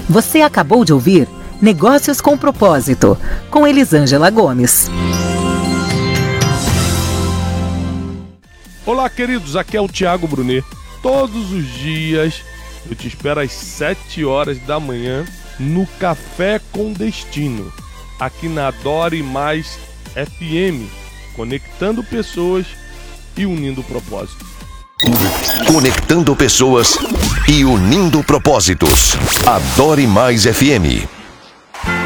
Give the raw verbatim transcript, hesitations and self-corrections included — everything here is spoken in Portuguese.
Você acabou de ouvir Negócios com Propósito, com Elisângela Gomes. Olá, queridos, aqui é o Thiago Brunet. Todos os dias eu te espero às sete horas da manhã no Café com Destino, aqui na Adore Mais F M, conectando pessoas e unindo propósitos. Conectando pessoas e unindo propósitos. Adore Mais F M.